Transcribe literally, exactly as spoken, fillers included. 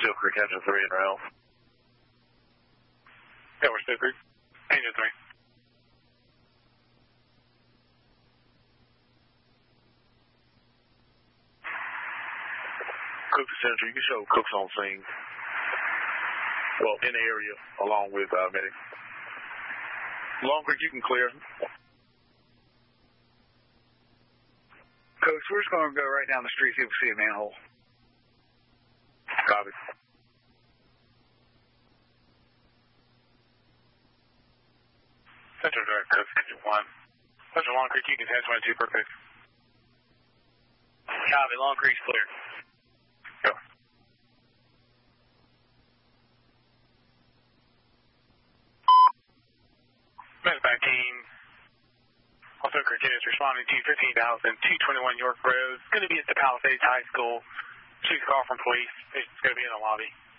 Steel Creek, Engine three and rail. Yeah, we're Steel Creek. Engine three. Cook Central, you can show Cook's on scene. Well, in the area, along with uh, medic. Long Creek, you can clear. Coach, we're just going to go right down the street, see if we see a manhole. Copy. Central Direct, Cook, Engine one. Central Long Creek, you can ten twenty-two per pick. Copy, Long Creek's clear. Go. Medevac team. Also, Creek is responding to fifteen thousand two twenty-one York Road. It's going to be at the Palisades High School. Chief call from police. It's going to be in the lobby.